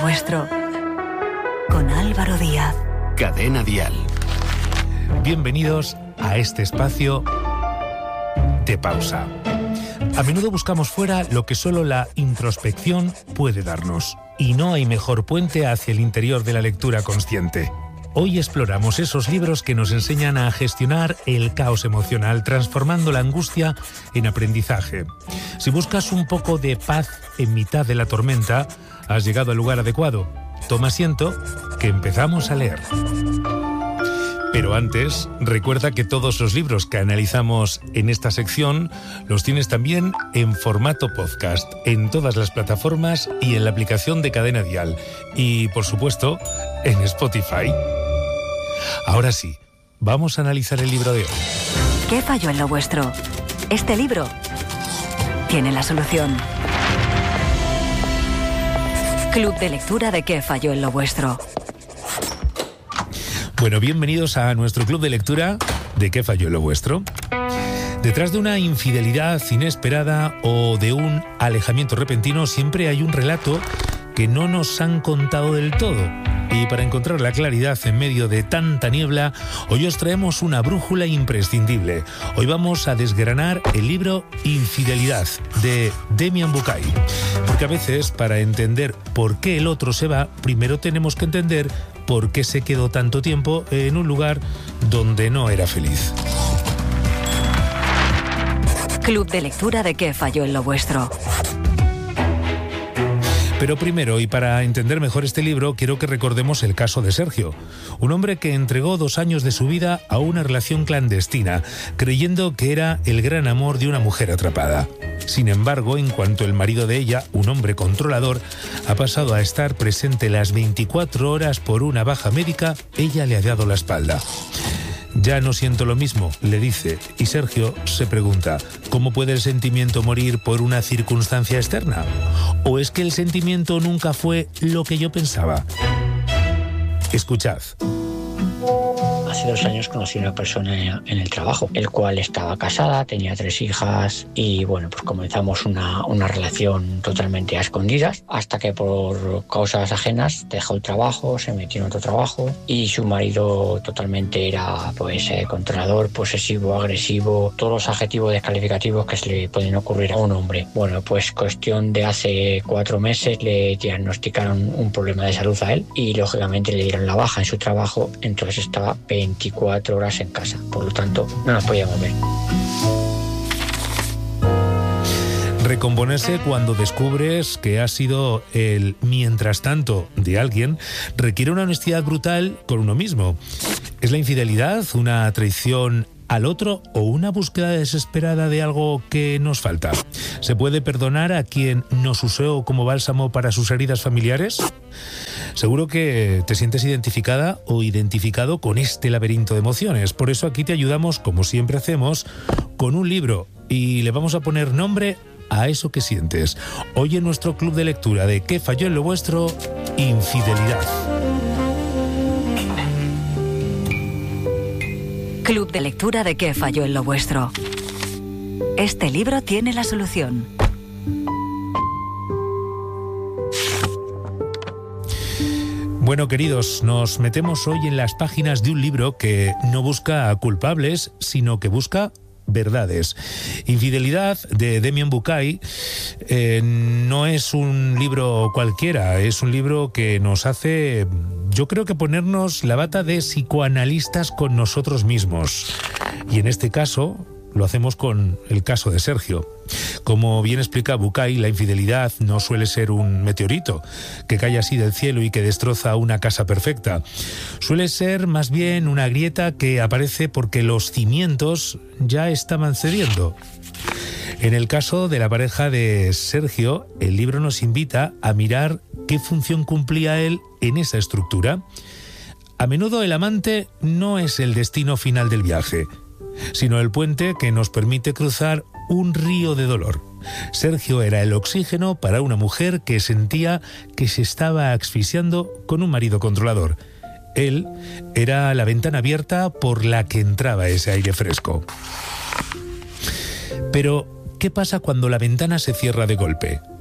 Vuestro con Álvaro Díaz. Cadena Dial. Bienvenidos a este espacio de pausa. A menudo buscamos fuera lo que solo la introspección puede darnos, y no hay mejor puente hacia el interior de la lectura consciente. Hoy exploramos esos libros que nos enseñan a gestionar el caos emocional, transformando la angustia en aprendizaje. Si buscas un poco de paz en mitad de la tormenta, has llegado al lugar adecuado. Toma asiento, que empezamos a leer. Pero antes, recuerda que todos los libros que analizamos en esta sección los tienes también en formato podcast, en todas las plataformas y en la aplicación de Cadena Dial. Y, por supuesto, en Spotify. Ahora sí, vamos a analizar el libro de hoy. ¿Qué falló en lo vuestro? Este libro tiene la solución. Club de lectura de ¿Qué falló en lo vuestro? Bueno, bienvenidos a nuestro club de lectura de ¿Qué falló en lo vuestro? Detrás de una infidelidad inesperada o de un alejamiento repentino siempre hay un relato que no nos han contado del todo. Y para encontrar la claridad en medio de tanta niebla, hoy os traemos una brújula imprescindible. Hoy vamos a desgranar el libro Infidelidad, de Demian Bucay. Porque a veces, para entender por qué el otro se va, primero tenemos que entender por qué se quedó tanto tiempo en un lugar donde no era feliz. Club de lectura de ¿Qué falló en lo vuestro? Pero primero, y para entender mejor este libro, quiero que recordemos el caso de Sergio, un hombre que entregó 2 años de su vida a una relación clandestina, creyendo que era el gran amor de una mujer atrapada. Sin embargo, en cuanto el marido de ella, un hombre controlador, ha pasado a estar presente las 24 horas por una baja médica, ella le ha dado la espalda. Ya no siento lo mismo, le dice, y Sergio se pregunta, ¿cómo puede el sentimiento morir por una circunstancia externa? ¿O es que el sentimiento nunca fue lo que yo pensaba? Escuchad. Hace 2 años conocí a una persona en el trabajo, el cual estaba casada, tenía 3 hijas y bueno, pues comenzamos una relación totalmente a escondidas hasta que por causas ajenas dejó el trabajo, se metió en otro trabajo y su marido totalmente era pues controlador, posesivo, agresivo, todos los adjetivos descalificativos que se le pueden ocurrir a un hombre. Bueno, pues cuestión de hace 4 meses le diagnosticaron un problema de salud a él y lógicamente le dieron la baja en su trabajo, entonces estaba 24 horas en casa, por lo tanto no nos podíamos ver. Recomponerse cuando descubres que has sido el mientras tanto de alguien requiere una honestidad brutal con uno mismo. ¿Es la infidelidad una traición al otro o una búsqueda desesperada de algo que nos falta? ¿Se puede perdonar a quien nos usó como bálsamo para sus heridas familiares? Seguro que te sientes identificada o identificado con este laberinto de emociones. Por eso aquí te ayudamos, como siempre hacemos, con un libro y le vamos a poner nombre a eso que sientes. Hoy en nuestro club de lectura de ¿Qué falló en lo vuestro? Infidelidad. Club de lectura de ¿Qué falló en lo vuestro? Este libro tiene la solución. Bueno, queridos, nos metemos hoy en las páginas de un libro que no busca culpables, sino que busca verdades. Infidelidad, de Demian Bucay, no es un libro cualquiera, es un libro que nos hace, yo creo que ponernos la bata de psicoanalistas con nosotros mismos. Y en este caso lo hacemos con el caso de Sergio. Como bien explica Bucay, la infidelidad no suele ser un meteorito que cae así del cielo y que destroza una casa perfecta. Suele ser más bien una grieta que aparece porque los cimientos ya estaban cediendo. En el caso de la pareja de Sergio, el libro nos invita a mirar qué función cumplía él en esa estructura. A menudo el amante no es el destino final del viaje, sino el puente que nos permite cruzar un río de dolor. Sergio era el oxígeno para una mujer que sentía que se estaba asfixiando con un marido controlador. Él era la ventana abierta por la que entraba ese aire fresco. Pero, ¿qué pasa cuando la ventana se cierra de golpe?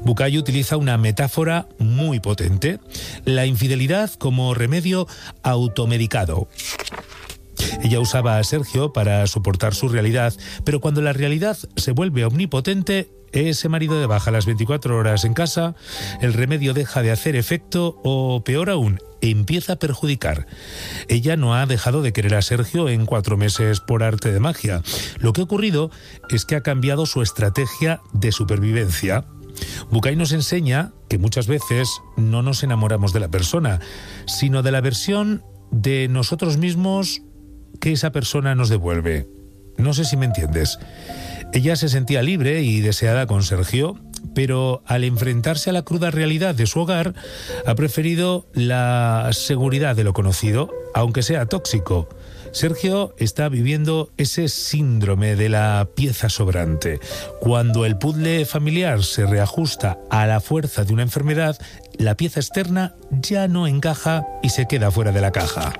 Bucay utiliza una metáfora muy potente: la infidelidad como remedio automedicado. Ella usaba a Sergio para soportar su realidad, pero cuando la realidad se vuelve omnipotente, ese marido de baja las 24 horas en casa, el remedio deja de hacer efecto o, peor aún, empieza a perjudicar. Ella no ha dejado de querer a Sergio en 4 meses por arte de magia. Lo que ha ocurrido es que ha cambiado su estrategia de supervivencia. Bucay nos enseña que muchas veces no nos enamoramos de la persona, sino de la versión de nosotros mismos que esa persona nos devuelve. No sé si me entiendes. Ella se sentía libre y deseada con Sergio, pero al enfrentarse a la cruda realidad de su hogar, ha preferido la seguridad de lo conocido, aunque sea tóxico. Sergio está viviendo ese síndrome de la pieza sobrante. Cuando el puzzle familiar se reajusta a la fuerza de una enfermedad, la pieza externa ya no encaja y se queda fuera de la caja.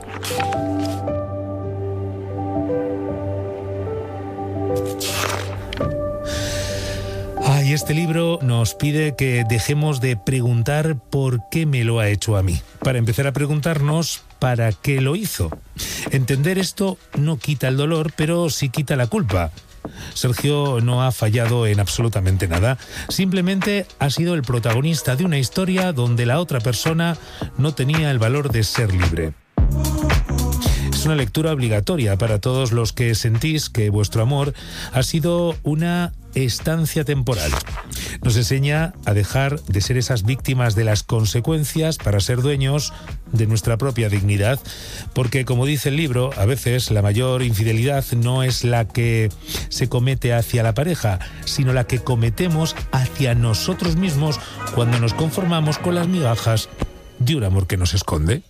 Y este libro nos pide que dejemos de preguntar por qué me lo ha hecho a mí, para empezar a preguntarnos para qué lo hizo. Entender esto no quita el dolor, pero sí quita la culpa. Sergio no ha fallado en absolutamente nada, simplemente ha sido el protagonista de una historia donde la otra persona no tenía el valor de ser libre. Es una lectura obligatoria para todos los que sentís que vuestro amor ha sido una estancia temporal. Nos enseña a dejar de ser esas víctimas de las consecuencias para ser dueños de nuestra propia dignidad, porque, como dice el libro, a veces la mayor infidelidad no es la que se comete hacia la pareja, sino la que cometemos hacia nosotros mismos cuando nos conformamos con las migajas de un amor que nos esconde.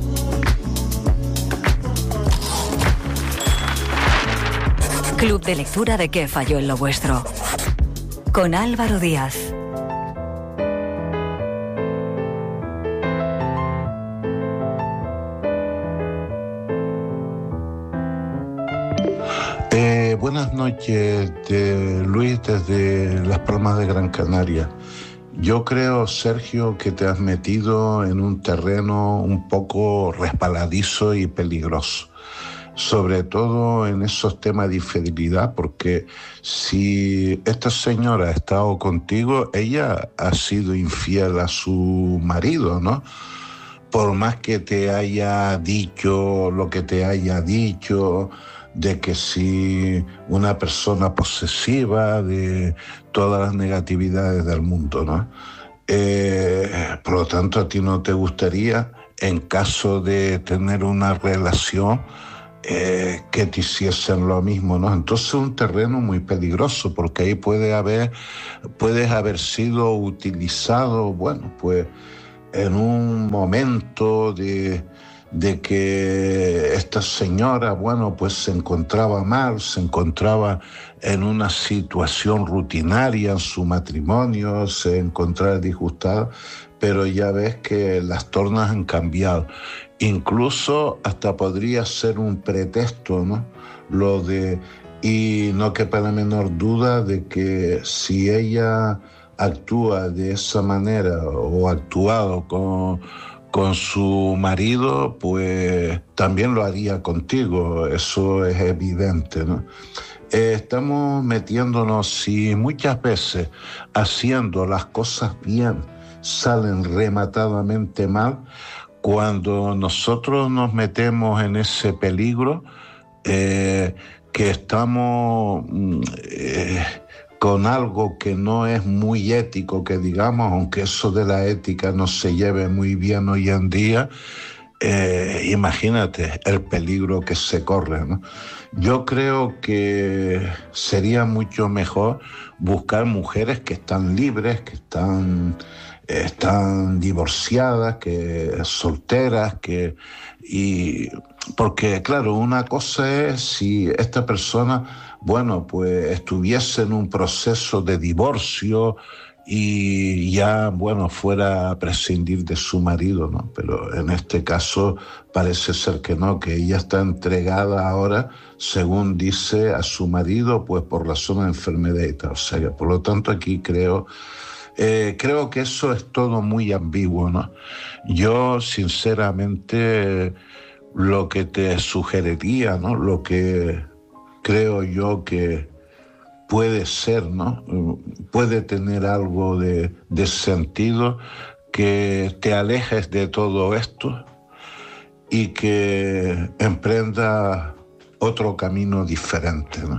Club de lectura de ¿Qué falló en lo vuestro? Con Álvaro Díaz. Buenas noches, Luis, desde Las Palmas de Gran Canaria. Yo creo, Sergio, que te has metido en un terreno un poco resbaladizo y peligroso, sobre todo en esos temas de infidelidad, porque si esta señora ha estado contigo, ella ha sido infiel a su marido, ¿no? Por más que te haya dicho lo que te haya dicho, de que si una persona posesiva, de todas las negatividades del mundo, ¿no? Por lo tanto, a ti no te gustaría, en caso de tener una relación, que te hiciesen lo mismo, ¿no? Entonces es un terreno muy peligroso, porque ahí puedes haber sido utilizado, bueno, pues en un momento de que esta señora, bueno, pues se encontraba mal, se encontraba en una situación rutinaria en su matrimonio, se encontraba disgustada, pero ya ves que las tornas han cambiado. Incluso hasta podría ser un pretexto, ¿no? Y no quepa la menor duda de que si ella actúa de esa manera o ha actuado con su marido, pues también lo haría contigo, eso es evidente, ¿no? Estamos metiéndonos, si muchas veces haciendo las cosas bien salen rematadamente mal, cuando nosotros nos metemos en ese peligro, que estamos con algo que no es muy ético, que digamos, aunque eso de la ética no se lleve muy bien hoy en día, imagínate el peligro que se corre, ¿no? Yo creo que sería mucho mejor buscar mujeres que están libres, que están divorciadas, que solteras, porque claro, una cosa es si esta persona, bueno, pues estuviese en un proceso de divorcio y ya, bueno, fuera a prescindir de su marido, ¿no? Pero en este caso parece ser que no, que ella está entregada ahora, según dice, a su marido, pues por razón de enfermedad y tal. O sea que, por lo tanto, aquí creo Creo que eso es todo muy ambiguo, ¿no? Yo, sinceramente, lo que te sugeriría, ¿no? Lo que creo yo que puede ser, ¿no? Puede tener algo de sentido, que te alejes de todo esto y que emprendas otro camino diferente, ¿no?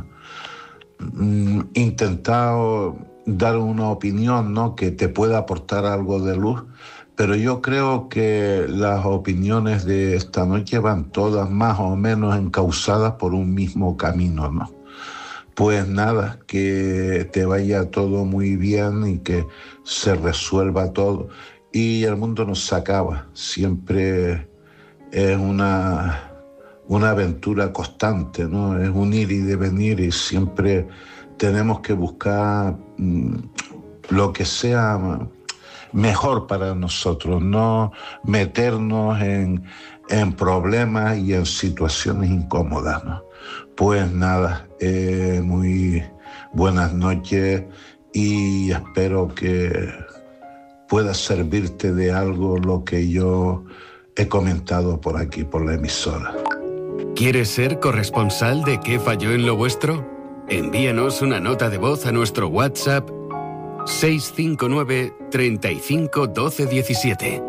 Intentado dar una opinión, ¿no? Que te pueda aportar algo de luz, pero yo creo que las opiniones de esta noche van todas más o menos encauzadas por un mismo camino, ¿no? Pues nada, que te vaya todo muy bien y que se resuelva todo. Y el mundo no se acaba, siempre es una aventura constante, ¿no? Es un ir y devenir y siempre tenemos que buscar lo que sea mejor para nosotros, no meternos en problemas y en situaciones incómodas, ¿no? Pues nada, muy buenas noches y espero que pueda servirte de algo lo que yo he comentado por aquí, por la emisora. ¿Quieres ser corresponsal de ¿Qué falló en lo vuestro? Envíanos una nota de voz a nuestro WhatsApp 659 35 12 17.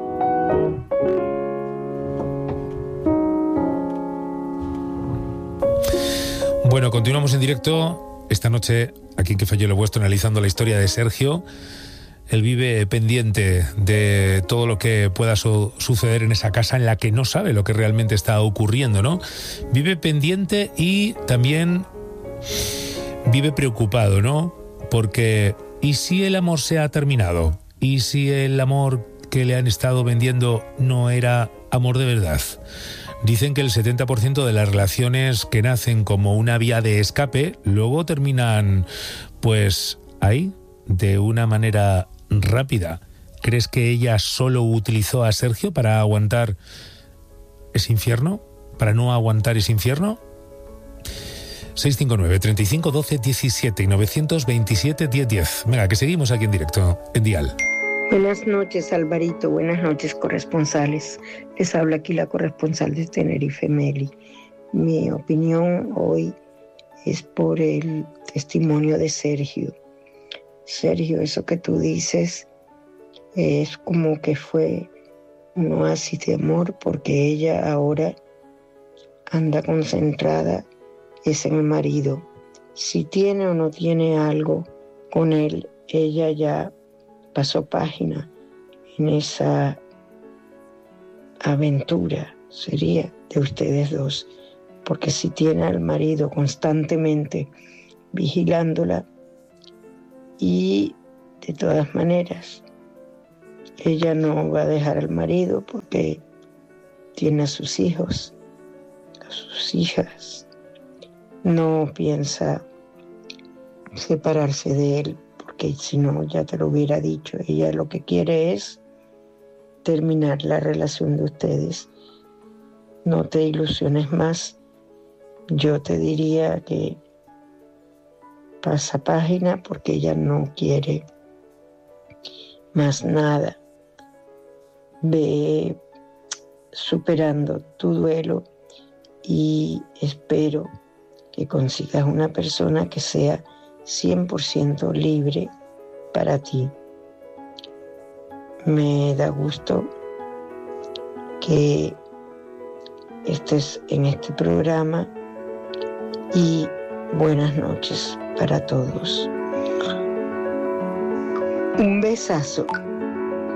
Bueno, continuamos en directo esta noche aquí en ¿Qué falló en lo vuestro? Analizando la historia de Sergio. Él vive pendiente de todo lo que pueda suceder en esa casa en la que no sabe lo que realmente está ocurriendo, ¿no? Vive pendiente y también vive preocupado, ¿no? Porque ¿y si el amor se ha terminado? ¿Y si el amor que le han estado vendiendo no era amor de verdad? Dicen que el 70% de las relaciones que nacen como una vía de escape luego terminan, pues, ahí, de una manera rápida. ¿Crees que ella solo utilizó a Sergio para aguantar ese infierno? ¿Para no aguantar ese infierno? 659 35 12 17 y 927 10 10. Venga, que seguimos aquí en directo en Dial. Buenas noches, Alvarito. Buenas noches, corresponsales. Les habla aquí la corresponsal de Tenerife, Meli. Mi opinión hoy es por el testimonio de Sergio. Sergio, eso que tú dices es como que fue un oasis de amor, porque ella ahora anda concentrada es en el marido. Si tiene o no tiene algo con él, ella ya pasó página en esa aventura, sería de ustedes dos, porque si tiene al marido constantemente vigilándola, y de todas maneras ella no va a dejar al marido porque tiene a sus hijos, a sus hijas, no piensa separarse de él, porque si no, ya te lo hubiera dicho. Ella lo que quiere es terminar la relación de ustedes. No te ilusiones más. Yo te diría que pasa página, porque ella no quiere más nada. Ve superando tu duelo y espero que consigas una persona que sea 100% libre para ti. Me da gusto que estés en este programa y buenas noches para todos. Un besazo.